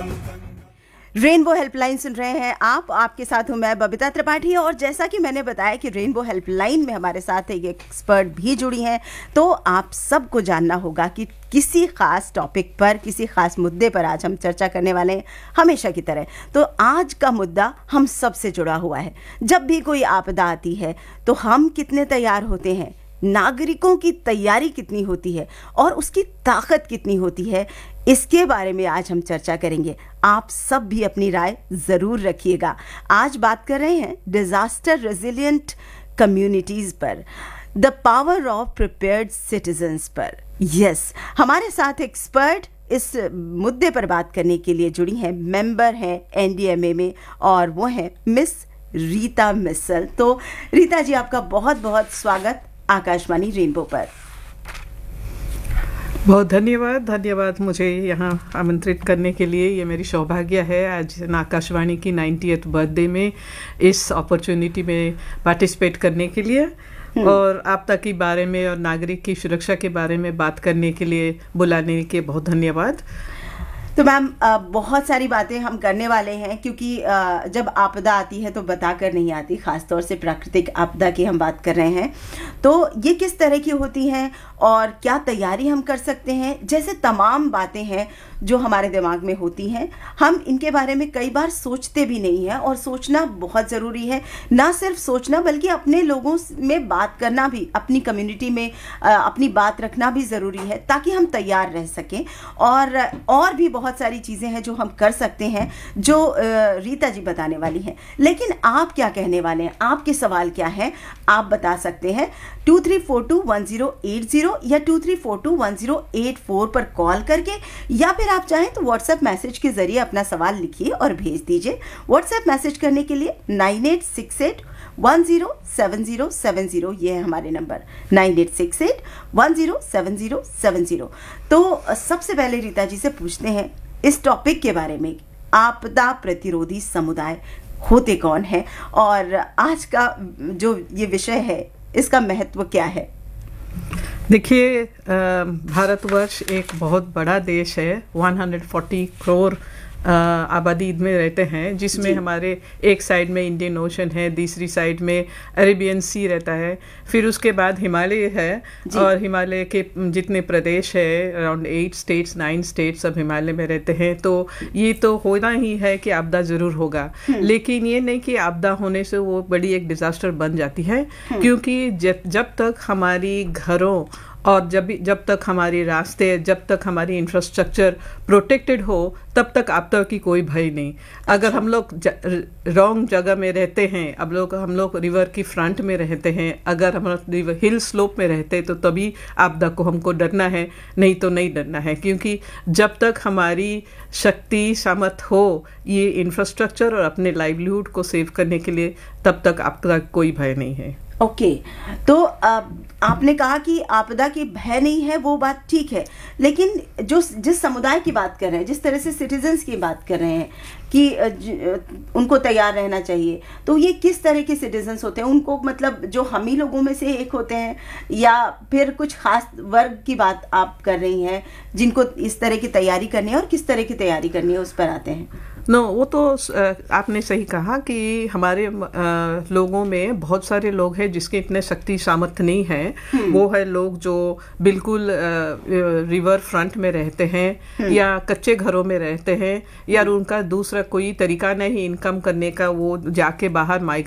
Rainbow helpline सुन रहे हैं आप, आपके साथ हूं मैं बबीता त्रिपाठी। और जैसा कि मैंने बताया कि रेनबो हेल्पलाइन में हमारे साथ एक एक्सपर्ट भी जुड़ी हैं, तो आप सबको जानना होगा कि किसी खास टॉपिक पर, किसी खास मुद्दे पर आज हम चर्चा करने वाले हैं हमेशा की तरह। तो आज का मुद्दा हम सब से जुड़ा हुआ है। जब भी कोई आपदा आती है तो हम कितने तैयार होते हैं, नागरिकों की तैयारी कितनी होती है और उसकी ताकत कितनी होती है, इसके बारे में आज हम चर्चा करेंगे। आप सब भी अपनी राय जरूर रखिएगा। आज बात कर रहे हैं डिजास्टर रेजिलिएंट कम्युनिटीज पर, the power of prepared citizens पर। यस, हमारे साथ एक्सपर्ट इस मुद्दे पर बात करने के लिए जुड़ी हैं, मेंबर हैं एनडीएमए में, और वो हैं मिस रीता मिस्सल। तो रीता जी, आपका बहुत बहुत स्वागत आकाशवाणी रेनबो पर। बहुत धन्यवाद मुझे यहाँ आमंत्रित करने के लिए। ये मेरी सौभाग्य है आज आकाशवाणी की 90th बर्थडे में इस अपॉर्चुनिटी में पार्टिसिपेट करने के लिए और आपदा के बारे में और नागरिक की सुरक्षा के बारे में बात करने के लिए बुलाने के बहुत धन्यवाद। तो मैम, बहुत सारी बातें हम करने वाले हैं, क्योंकि जब आपदा आती है तो बताकर नहीं आती, खासतौर से प्राकृतिक आपदा की हम बात कर रहे हैं। तो ये किस तरह की होती हैं और क्या तैयारी हम कर सकते हैं, जैसे तमाम बातें हैं जो हमारे दिमाग में होती हैं। हम इनके बारे में कई बार सोचते भी नहीं हैं, और सोचना बहुत ज़रूरी है। ना सिर्फ सोचना, बल्कि अपने लोगों में बात करना भी, अपनी कम्युनिटी में अपनी बात रखना भी ज़रूरी है, ताकि हम तैयार रह सकें। और भी बहुत सारी चीज़ें हैं जो हम कर सकते हैं, जो रीता जी बताने वाली हैं। लेकिन आप क्या कहने वाले हैं, आपके सवाल क्या हैं, आप बता सकते हैं 23421080 या 23421084 पर कॉल करके, या फिर आप चाहें तो व्हाट्सएप मैसेज के जरिए अपना सवाल लिखिए और भेज दीजिए। व्हाट्सएप मैसेज करने के लिए 9868107070, ये है हमारे नंबर 9868107070। तो सबसे पहले रीता जी से पूछते हैं इस टॉपिक के बारे में, आपदा प्रतिरोधी समुदाय होते कौन है, और आज का जो ये विषय है इसका महत्व क्या है? देखिए, भारतवर्ष एक बहुत बड़ा देश है, 140 करोड़ आबादी में रहते हैं, जिसमें हमारे एक साइड में इंडियन ओशन है, दूसरी साइड में अरेबियन सी रहता है, फिर उसके बाद हिमालय है, और हिमालय के जितने प्रदेश है, अराउंड 8 स्टेट्स 9 स्टेट्स सब हिमालय में रहते हैं। तो ये तो होना ही है कि आपदा ज़रूर होगा, लेकिन ये नहीं कि आपदा होने से वो बड़ी एक डिज़ास्टर बन जाती है, क्योंकि जब तक हमारी घरों और जब तक हमारे रास्ते, जब तक हमारी इंफ्रास्ट्रक्चर प्रोटेक्टेड हो, तब तक आपदा की कोई भय नहीं। अगर हम लोग रॉन्ग जगह में रहते हैं, हम लोग रिवर की फ्रंट में रहते हैं, अगर हम लोग हिल स्लोप में रहते हैं, तो तभी आपदा को हमको डरना है, नहीं तो नहीं डरना है। क्योंकि जब तक हमारी शक्ति सामर्थ हो ये इंफ्रास्ट्रक्चर और अपने लाइवलीहुड को सेव करने के लिए, तब तक आपदा कोई भय नहीं है। ओके, तो आपने कहा कि आपदा की भय नहीं है, वो बात ठीक है, लेकिन जिस समुदाय की बात कर रहे हैं, जिस तरह से सिटीजन्स की बात कर रहे हैं कि उनको तैयार रहना चाहिए, तो ये किस तरह के सिटीजन्स होते हैं? उनको मतलब जो हम ही लोगों में से एक होते हैं, या फिर कुछ खास वर्ग की बात आप कर रही हैं जिनको इस तरह की तैयारी करनी है, और किस तरह की तैयारी करनी है उस पर आते हैं? वो तो आपने सही कहा कि हमारे लोगों में बहुत सारे लोग हैं जिसके इतने शक्ति सामर्थ्य नहीं है। वो है लोग जो बिल्कुल रिवर फ्रंट में रहते हैं, या कच्चे घरों में रहते हैं, या उनका दूसरा कोई तरीका नहीं इनकम करने का, वो जाके बाहर